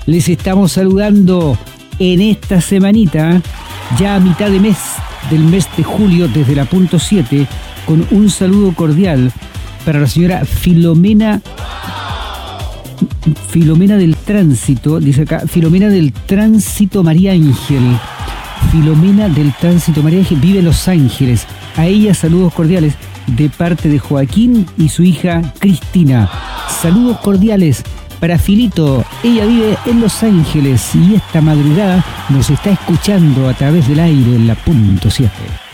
Les estamos saludando en esta semanita, ya a mitad de mes del mes de julio, desde la punto 7, con un saludo cordial para la señora Filomena del Tránsito, dice acá, Filomena del Tránsito María Ángel. Filomena del Tránsito María Ángel vive en Los Ángeles. A ella saludos cordiales de parte de Joaquín y su hija Cristina. Saludos cordiales para Filito. Ella vive en Los Ángeles y esta madrugada nos está escuchando a través del aire en la punto 7.